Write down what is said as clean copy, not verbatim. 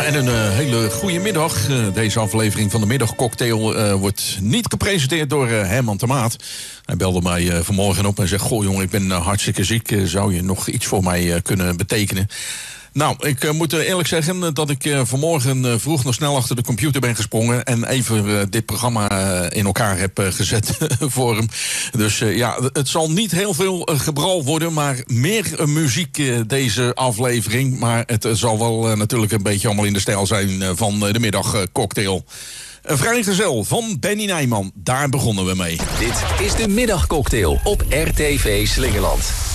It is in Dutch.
En een hele goede middag. Deze aflevering van de middagcocktail wordt niet gepresenteerd door Herman de Maat. Hij belde mij vanmorgen op en zegt: goh jongen, ik ben hartstikke ziek. Zou je nog iets voor mij kunnen betekenen? Nou, ik moet eerlijk zeggen dat ik vanmorgen vroeg nog snel achter de computer ben gesprongen en even dit programma in elkaar heb gezet voor hem. Dus ja, het zal niet heel veel gebral worden, maar meer muziek deze aflevering. Maar het zal wel natuurlijk een beetje allemaal in de stijl zijn van de middagcocktail. Een vrijgezel van Benny Nijman, daar begonnen we mee. Dit is de middagcocktail op RTV Slingeland.